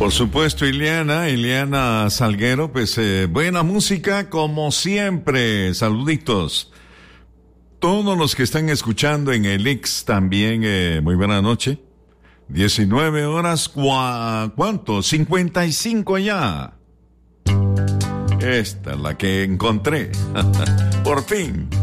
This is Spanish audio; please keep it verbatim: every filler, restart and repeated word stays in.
Por supuesto, Ileana, Ileana Salguero, pues eh, buena música como siempre. Saluditos. Todos los que están escuchando en el X también, eh, muy buena noche. diecinueve horas, ¿cu- ¿cuánto? cincuenta y cinco ya. Esta es la que encontré. Por fin.